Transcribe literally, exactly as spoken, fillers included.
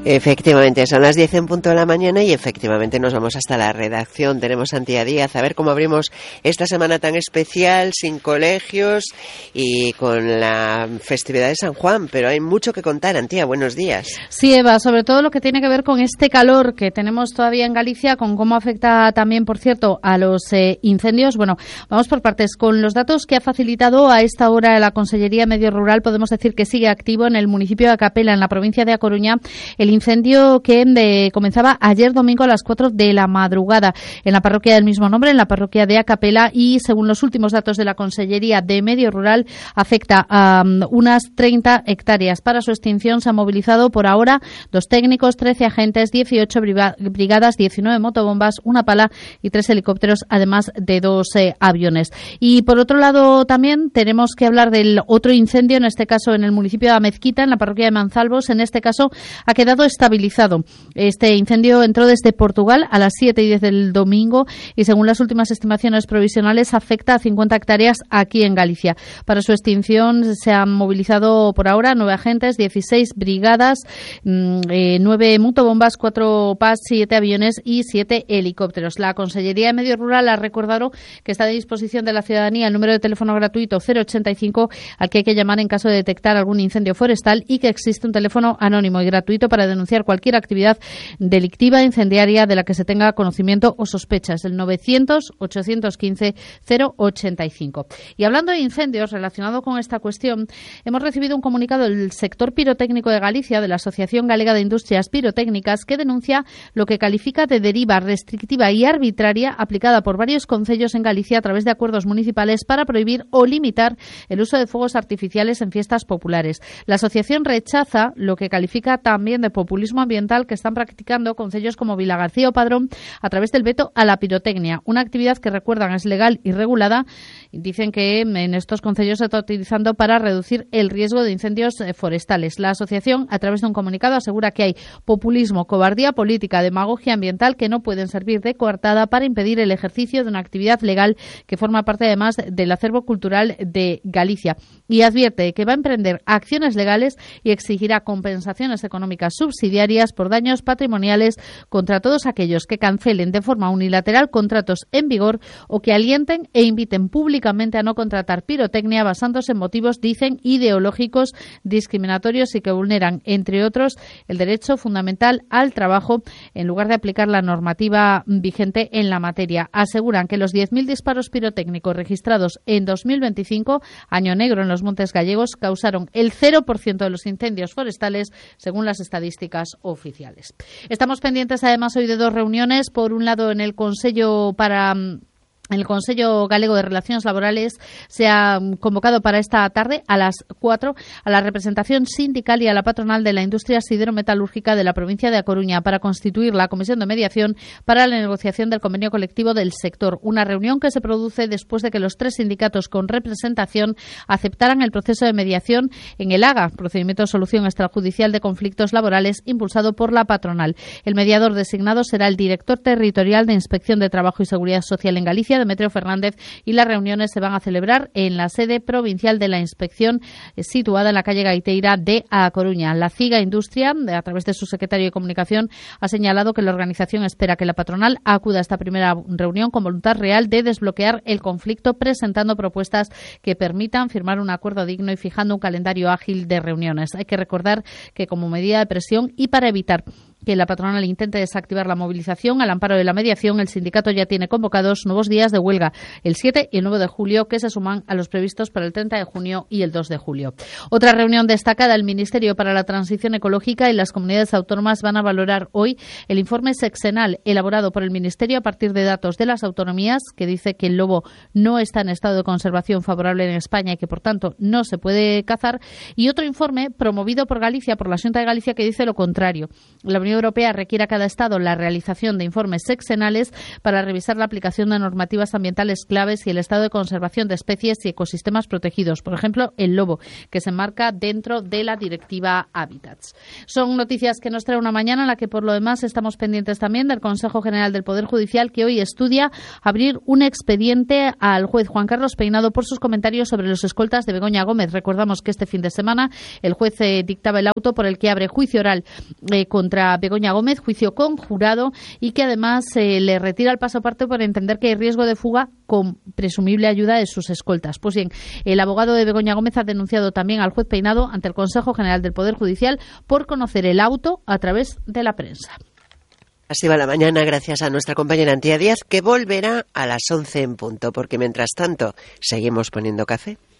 Efectivamente, son las diez en punto de la mañana y efectivamente nos vamos hasta la redacción. Tenemos a Antía Díaz, a ver cómo abrimos esta semana tan especial, sin colegios y con la festividad de San Juan, pero hay mucho que contar. Antía, buenos días. Sí, Eva, sobre todo lo que tiene que ver con este calor que tenemos todavía en Galicia, con cómo afecta también, por cierto, a los eh, incendios. Bueno, vamos por partes. Con los datos que ha facilitado a esta hora la Consellería de Medio Rural, podemos decir que sigue activo en el municipio de Acapela, en la provincia de A Coruña, el incendio que de, comenzaba ayer domingo a las cuatro de la madrugada en la parroquia del mismo nombre, en la parroquia de Acapela, y según los últimos datos de la Consellería de Medio Rural afecta a um, unas treinta hectáreas. Para su extinción se han movilizado por ahora dos técnicos, trece agentes, dieciocho brigadas, diecinueve motobombas, una pala y tres helicópteros, además de dos eh, aviones. Y por otro lado también tenemos que hablar del otro incendio, en este caso en el municipio de Amezquita, en la parroquia de Manzalbos. En este caso ha quedado estabilizado. Este incendio entró desde Portugal a las siete y diez del domingo y, según las últimas estimaciones provisionales, afecta a cincuenta hectáreas aquí en Galicia. Para su extinción se han movilizado por ahora nueve agentes, dieciséis brigadas, eh, nueve motobombas, cuatro P A S, siete aviones y siete helicópteros. La Consellería de Medio Rural ha recordado que está a disposición de la ciudadanía el número de teléfono gratuito cero ochenta y cinco al que hay que llamar en caso de detectar algún incendio forestal, y que existe un teléfono anónimo y gratuito para denunciar cualquier actividad delictiva incendiaria de la que se tenga conocimiento o sospecha. Es el novecientos, ochocientos quince, cero ochenta y cinco. Y hablando de incendios, relacionado con esta cuestión, hemos recibido un comunicado del sector pirotécnico de Galicia, de la Asociación Galega de Industrias Pirotécnicas, que denuncia lo que califica de deriva restrictiva y arbitraria aplicada por varios concellos en Galicia a través de acuerdos municipales para prohibir o limitar el uso de fuegos artificiales en fiestas populares. La asociación rechaza lo que califica también de populismo ambiental que están practicando concellos como Vilagarcía o Padrón a través del veto a la pirotecnia, una actividad que, recuerdan, es legal y regulada. Dicen que en estos concellos se está utilizando para reducir el riesgo de incendios forestales. La asociación, a través de un comunicado, asegura que hay populismo, cobardía política, demagogia ambiental que no pueden servir de coartada para impedir el ejercicio de una actividad legal que forma parte, además, del acervo cultural de Galicia. Y advierte que va a emprender acciones legales y exigirá compensaciones económicas subsidiarias por daños patrimoniales contra todos aquellos que cancelen de forma unilateral contratos en vigor o que alienten e inviten públicamente a no contratar pirotecnia basándose en motivos, dicen, ideológicos, discriminatorios y que vulneran, entre otros, el derecho fundamental al trabajo en lugar de aplicar la normativa vigente en la materia. Aseguran que los diez mil disparos pirotécnicos registrados en dos mil veinticinco, año negro en los Montes Gallegos, causaron el cero por ciento de los incendios forestales, según las estadísticas oficiales. Estamos pendientes, además, hoy de dos reuniones. Por un lado, en el Consello para... El Consello Galego de Relaciones Laborales se ha convocado para esta tarde a las cuatro a la representación sindical y a la patronal de la industria siderometalúrgica de la provincia de A Coruña para constituir la comisión de mediación para la negociación del convenio colectivo del sector. Una reunión que se produce después de que los tres sindicatos con representación aceptaran el proceso de mediación en el AGA, procedimiento de solución extrajudicial de conflictos laborales, impulsado por la patronal. El mediador designado será el director territorial de Inspección de Trabajo y Seguridad Social en Galicia, Demetrio Fernández, y las reuniones se van a celebrar en la sede provincial de la inspección, eh, situada en la calle Gaiteira de A Coruña. La CIGA Industria, a través de su secretario de Comunicación, ha señalado que la organización espera que la patronal acuda a esta primera reunión con voluntad real de desbloquear el conflicto, presentando propuestas que permitan firmar un acuerdo digno y fijando un calendario ágil de reuniones. Hay que recordar que, como medida de presión y para evitar que la patronal intente desactivar la movilización al amparo de la mediación, el sindicato ya tiene convocados nuevos días de huelga, el siete y el nueve de julio, que se suman a los previstos para el treinta de junio y el dos de julio. Otra reunión destacada: el Ministerio para la Transición Ecológica y las comunidades autónomas van a valorar hoy el informe sexenal elaborado por el Ministerio a partir de datos de las autonomías, que dice que el lobo no está en estado de conservación favorable en España y que, por tanto, no se puede cazar, y otro informe promovido por Galicia, por la Xunta de Galicia, que dice lo contrario. La Unión Unión Europea requiere a cada Estado la realización de informes sexenales para revisar la aplicación de normativas ambientales claves y el estado de conservación de especies y ecosistemas protegidos. Por ejemplo, el lobo, que se enmarca dentro de la Directiva Hábitats. Son noticias que nos trae una mañana en la que, por lo demás, estamos pendientes también del Consejo General del Poder Judicial, que hoy estudia abrir un expediente al juez Juan Carlos Peinado por sus comentarios sobre los escoltas de Begoña Gómez. Recordamos que este fin de semana el juez eh, dictaba el auto por el que abre juicio oral eh, contra Begoña Gómez, juicio conjurado, y que además eh, le retira el pasaporte por entender que hay riesgo de fuga con presumible ayuda de sus escoltas. Pues bien, el abogado de Begoña Gómez ha denunciado también al juez Peinado ante el Consejo General del Poder Judicial por conocer el auto a través de la prensa. Así va la mañana, gracias a nuestra compañera Antía Díaz, que volverá a las once en punto, porque mientras tanto seguimos poniendo café.